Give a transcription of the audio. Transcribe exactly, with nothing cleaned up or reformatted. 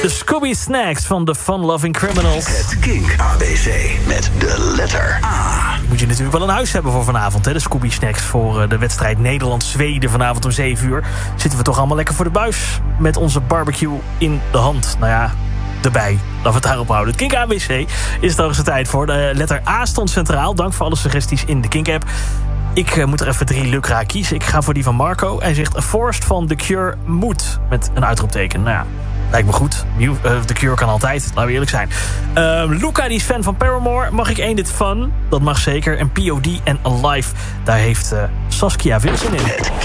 De Scooby Snacks van de Fun Loving Criminals. Het Kink A B C met de letter A. Moet je natuurlijk wel een huis hebben voor vanavond, hè? De Scooby Snacks voor de wedstrijd Nederland-Zweden vanavond om zeven uur. Zitten we toch allemaal lekker voor de buis met onze barbecue in de hand. Nou ja, erbij. Laten we het daarop houden. Het Kink A B C is de hoogste tijd voor. De letter A stond centraal. Dank voor alle suggesties in de Kink-app. Ik uh, moet er even drie lukraak kiezen. Ik ga voor die van Marco. Hij zegt, A Forest van The Cure moet. Met een uitroepteken. Nou ja, lijkt me goed. Uh, The Cure kan altijd, laten we eerlijk zijn. Uh, Luca, die is fan van Paramore. Mag ik één dit Fun? Dat mag zeker. En P O D en Alive, daar heeft uh, Saskia veel zin in.